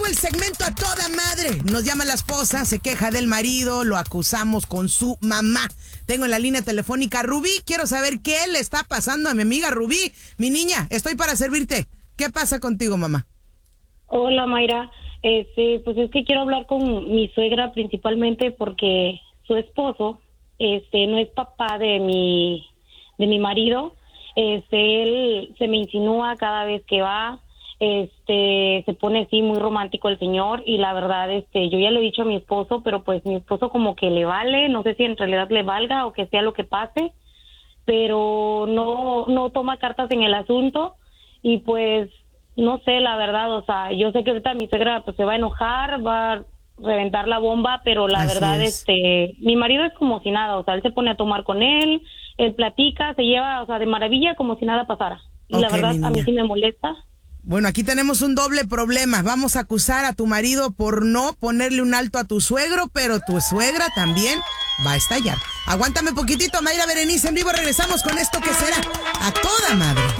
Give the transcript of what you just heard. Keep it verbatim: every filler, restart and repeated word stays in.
el segmento A Toda Madre. Nos llama la esposa, se queja del marido, lo acusamos con su mamá. Tengo en la línea telefónica a Rubí. Quiero saber qué le está pasando a mi amiga Rubí. Mi niña, estoy para servirte. ¿Qué pasa contigo, mamá? Hola, Mayra. Este, pues es que quiero hablar con mi suegra principalmente porque su esposo, este, no es papá de mi, de mi marido. Este, él se me insinúa cada vez que va. Este, se pone así muy romántico el señor y la verdad, este, yo ya le he dicho a mi esposo, pero pues mi esposo como que le vale, no sé si en realidad le valga o que sea lo que pase, pero no, no toma cartas en el asunto y pues no sé, la verdad, o sea, yo sé que ahorita mi suegra pues se va a enojar, va a reventar la bomba, pero la Así verdad, es. este, mi marido es como si nada, o sea, él se pone a tomar con él, él platica, se lleva, o sea, de maravilla como si nada pasara. Y Ok, la verdad, mi a mí niña. sí me molesta. Bueno, aquí tenemos un doble problema. Vamos a acusar a tu marido por no ponerle un alto a tu suegro, pero tu suegra también va a estallar. Aguántame poquitito, Mayra Berenice en vivo. Regresamos con esto que será A Toda Madre.